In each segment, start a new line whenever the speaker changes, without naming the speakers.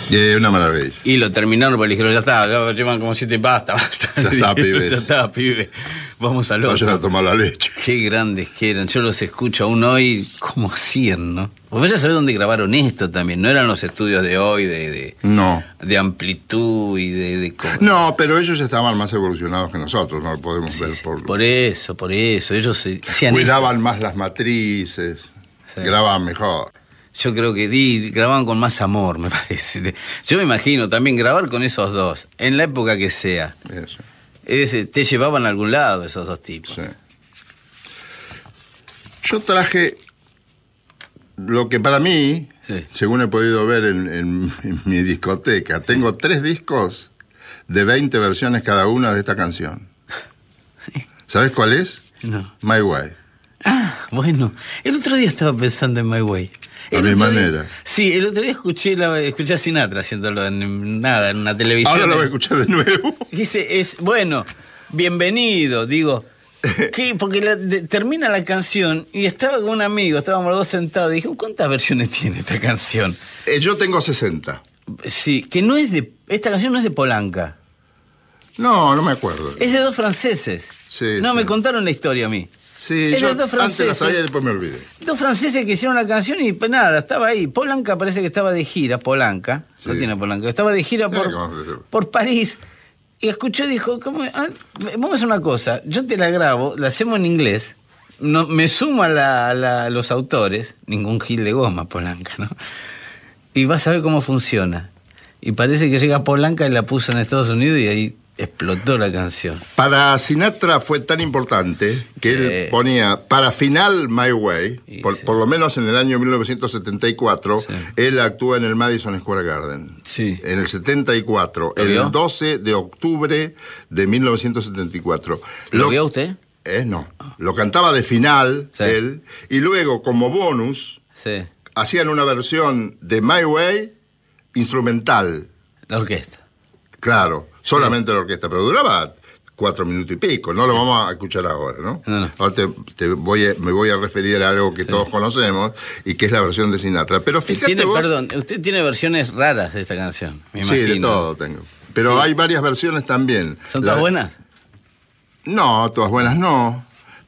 Una maravilla.
Y lo terminaron porque le dijeron, ya está, ya llevan como 7, basta.
Ya está, pibes.
Ya está, pibe. Vamos al otro.
Vayan a tomar la leche.
Qué grandes que eran. Yo los escucho aún hoy, ¿cómo hacían, no? Vos ya sabés dónde grabaron esto también. No eran los estudios de hoy,
No.
de amplitud y de cosas.
No, pero ellos ya estaban más evolucionados que nosotros, no lo podemos ver
Por eso. Ellos hacían
cuidaban
esto.
más las matrices,
Sí.
grababan mejor.
Yo creo que grababan con más amor, me parece. Yo me imagino también grabar con esos dos, en la época que sea.
Eso.
Te llevaban a algún lado esos dos tipos.
Sí. Yo traje lo que para mí,
Sí.
según he podido ver en mi discoteca, tengo 3 discos de 20 versiones cada una de esta canción. ¿Sabes cuál es?
No.
My Way.
Ah, bueno. El otro día estaba pensando en My Way.
A mi manera.
Sí, el otro día escuché a Sinatra haciéndolo en una televisión.
Ahora lo voy a escuchar de nuevo.
Dice, bueno, bienvenido, digo. ¿Qué? Porque termina la canción y estaba con un amigo, estábamos los dos sentados. Y dije, ¿cuántas versiones tiene esta canción?
Yo tengo 60.
Sí, que no es de. Esta canción no es de Polanca.
No me acuerdo.
Es de 2 franceses.
Sí,
no,
sí.
me contaron la historia a mí.
Sí,
Es
yo
de 2
antes
franceses.
la sabía y después me olvidé.
2 franceses que hicieron la canción y pues nada, estaba ahí. Polanca parece que estaba de gira, Polanca.
Sí.
No tiene Polanca. Estaba de gira
¿Cómo?
por París. Y escuchó y dijo, vamos a hacer una cosa, yo te la grabo, la hacemos en inglés, no, me sumo a los autores, ningún gil de goma, Polanca, ¿no? Y vas a ver cómo funciona. Y parece que llega Polanca y la puso en Estados Unidos y ahí explotó la canción.
Para Sinatra fue tan importante que él ponía para final My Way, por lo menos en el año 1974, él actúa en el Madison Square Garden.
Sí.
En el 74, el 12 de octubre de 1974.
¿Lo vio usted?
No. Lo cantaba de final él, y luego, como bonus, hacían una versión de My Way instrumental.
La orquesta.
Claro, solamente la orquesta, pero duraba 4 minutos y pico. No lo vamos a escuchar ahora, ¿no?
No.
Ahora me voy a referir a algo que todos conocemos y que es la versión de Sinatra. Pero fíjate vos...
Perdón, usted tiene versiones raras de esta canción, me imagino.
Sí, de todo tengo. Pero hay varias versiones también.
¿Son todas buenas?
No, todas buenas no.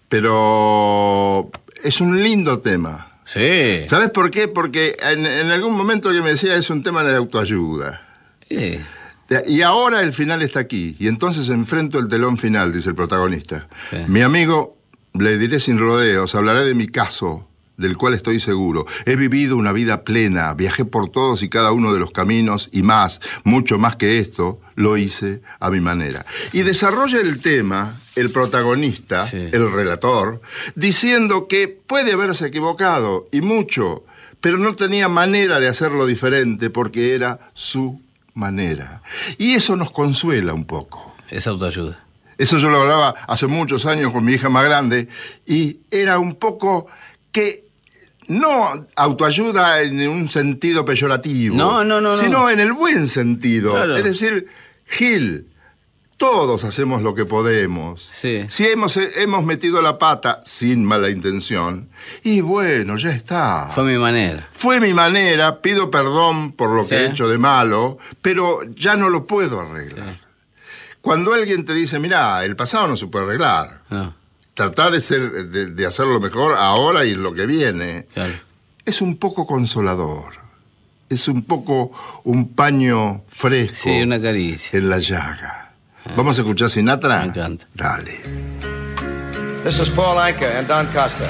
Pero es un lindo tema.
Sí.
¿Sabes por qué? Porque en algún momento que me decía es un tema de autoayuda.
Sí.
Y ahora el final está aquí, y entonces enfrento el telón final, dice el protagonista. Sí. Mi amigo, le diré sin rodeos, hablaré de mi caso, del cual estoy seguro. He vivido una vida plena, viajé por todos y cada uno de los caminos, y más, mucho más que esto, lo hice a mi manera. Y desarrolla el tema, el protagonista, el relator, diciendo que puede haberse equivocado, y mucho, pero no tenía manera de hacerlo diferente porque era su manera. Y eso nos consuela un poco.
Es autoayuda.
Eso yo lo hablaba hace muchos años con mi hija más grande y era un poco que no autoayuda en un sentido peyorativo.
No.
Sino en el buen sentido.
Claro.
Es decir, Gil, todos hacemos lo que podemos.
Sí.
Si hemos metido la pata sin mala intención, y bueno, ya está.
Fue mi manera.
Fue mi manera, pido perdón por lo que he hecho de malo, pero ya no lo puedo arreglar. Sí. Cuando alguien te dice, mirá, el pasado no se puede arreglar. No. Tratar de hacerlo mejor ahora y lo que viene. Claro. Es un poco consolador. Es un poco un paño fresco.
Sí, una caricia.
En la llaga. ¿Vamos a escuchar Sinatra?
Me encanta.
Dale.
This is Paul Anka and Don Costa.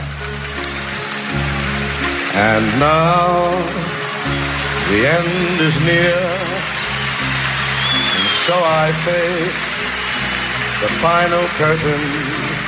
And now the end is near, and so I face the final curtain.